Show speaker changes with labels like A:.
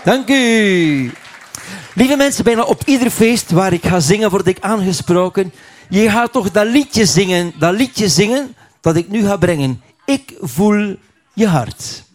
A: Dank u. Lieve mensen, bijna op ieder feest waar ik ga zingen, word ik aangesproken. Je gaat toch dat liedje zingen dat ik nu ga brengen. Ik voel je hart.